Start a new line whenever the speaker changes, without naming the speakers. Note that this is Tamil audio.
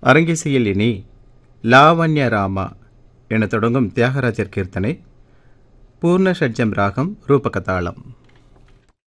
அரங்கிசையில் இனி லாவண்ய ராமா என தொடங்கும் தியாகராஜர் கீர்த்தனை, பூர்ண ஷட்ஜம் ராகம், ரூபகதாளம்.